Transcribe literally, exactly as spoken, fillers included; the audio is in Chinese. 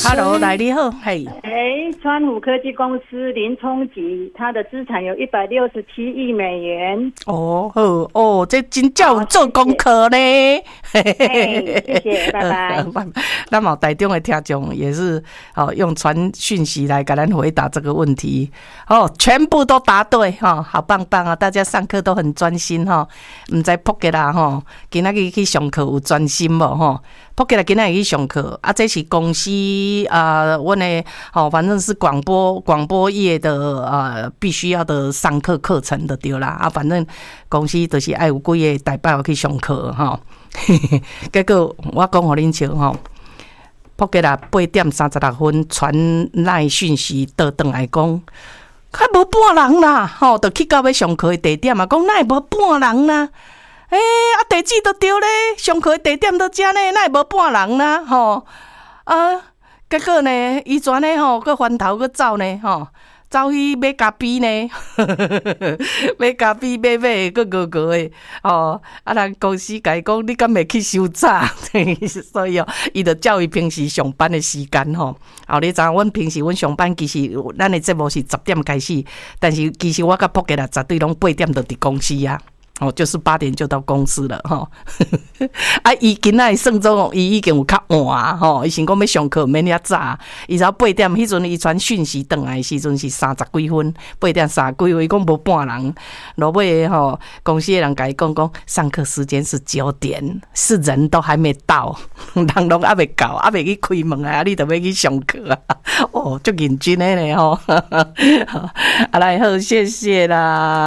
，Hello， 来你好，嘿， 哎，川湖科技公司林冲吉，他的资产有一百六十七亿美元。 哦，好哦，这真叫有做功课呢。 嘿嘿，谢谢，拜拜。 咱有台中的听众也是哦，用传讯息来给咱回答这个问题，哦，全部都答对哈、哦，好棒棒啊！大家上课都很专心哈，唔知扑吉啦哈，今仔日去上课有专心无哈？扑吉啦，今仔日去上课啊，这是公司啊，阮、呃、的哦，反正是广播广播业的呃必须要的上课课程的对啦啊，反正公司就是爱有几个代表去上课哈。哦结果我讲互恁笑吼，扑吉啦八点三十六分传赖讯息倒转来讲，还无半人啦，吼，就去到要上课的地点啊，讲哪会无半人啦？诶、欸，啊地址都对咧，上课的地点都遮呢，哪会无半人啦？吼啊，结果呢，伊全呢吼，佮翻头佮走呢，吼。走去买咖啡呢，买咖啡买买个个个的哦，啊，人公司甲伊讲，你敢袂去收早？所以哦，伊就照伊平时上班的时间吼。后你知影，阮平时阮上班其实咱的节目是十点开始，但是其实我甲扑吉啦绝对拢八点就伫公司啊。哦，就是八点就到公司了哈。啊，伊今仔算做伊已经有较晚吼，伊想讲要上课免遐早，伊才八点，迄阵伊传讯息转来时阵是三十几分，八点三十几分，伊讲无半人。落尾吼，公司的人甲伊讲讲，上课时间是九点，是人都还没到，人拢还没到，还没去开门啊，你就要去上课啊？哦，足认真的呢吼。啊，来好，谢谢啦。